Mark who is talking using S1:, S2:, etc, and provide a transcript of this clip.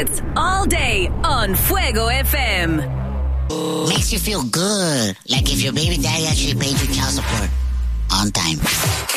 S1: hits all day on Fuego FM.
S2: Makes you feel good. Like if your baby daddy actually paid your child support on time.